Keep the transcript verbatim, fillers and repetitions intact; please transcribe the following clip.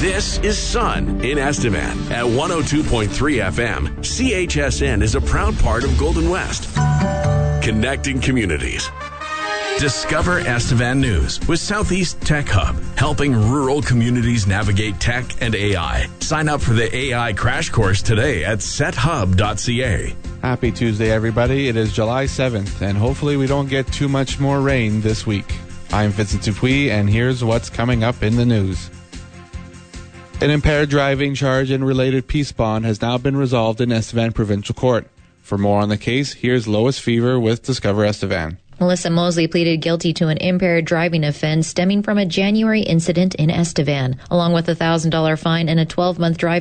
This is Sun in Estevan at one oh two point three F M. C H S N is a proud part of Golden West. Connecting communities. Discover Estevan News with Southeast Tech Hub, helping rural communities navigate tech and A I. Sign up for the A I crash course today at set hub dot c a. Happy Tuesday, everybody. It is July seventh, and hopefully we don't get too much more rain this week. I'm Vincent Dupuis, and here's what's coming up in the news. An impaired driving charge and related peace bond has now been resolved in Estevan Provincial Court. For more on the case, here's Lois Fever with Discover Estevan. Melissa Mosley pleaded guilty to an impaired driving offense stemming from a January incident in Estevan, along with a one thousand dollars fine and a twelve-month driving